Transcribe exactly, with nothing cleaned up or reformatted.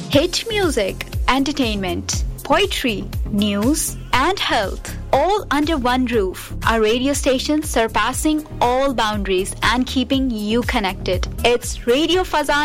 Hit music, entertainment, poetry, news, and health, all under one roof. A radio station surpassing all boundaries and keeping you connected. It's Radio Fazan